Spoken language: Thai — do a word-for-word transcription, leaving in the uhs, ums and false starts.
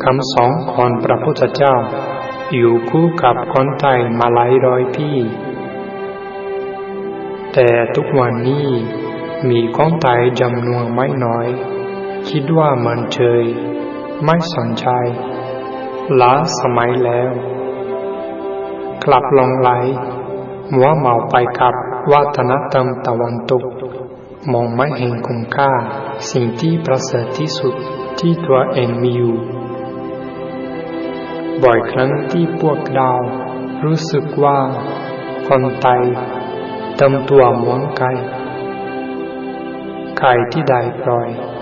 ำสอนของพระพุทธเจ้าอยู่คู่กับคนไทยมาหลายร้อยปีแต่ทุกวันนี้มีคนไทยจำนวนไม่น้อยคิดว่ามันเฉยไม่สนใจล้าสมัยแล้วกลับหลงไหลมัวเมาไปกับวัฒนธรรมตะวันตกมองไม่เห็นคุณค่าสิ่งที่ประเสริฐที่สุดที่ตัวเองมีอยู่บ่อยครั้งที่พวกเรารู้สึกว่าคนไทยทำตัวเหมือนไก่ไก่ที่ได้ปล่อย